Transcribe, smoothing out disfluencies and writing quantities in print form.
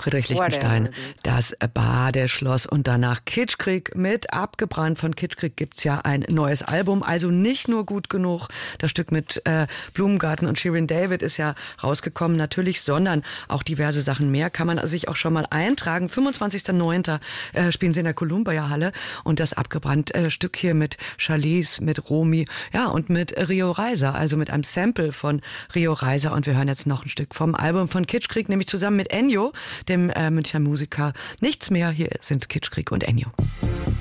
Friedrich Lichtenstein, das Badeschloss und danach Kitschkrieg mit Abgebrannt. Von Kitschkrieg gibt's ja ein neues Album, also nicht nur Gut genug. Das Stück mit Blumengarten und Shirin David ist ja rausgekommen natürlich, sondern auch diverse Sachen mehr. Kann man sich auch schon mal eintragen. 25.09. Spielen sie in der Columbia Halle und das Abgebrannt Stück hier mit Charlize, mit Romy, ja, und mit Rio Reiser, also mit einem Sample von Rio Reiser. Und wir hören jetzt noch ein Stück vom Album von Kitschkrieg, nämlich zusammen mit Ennio, dem Münchner Musiker. Nichts mehr, hier sind Kitschkrieg und Ennio.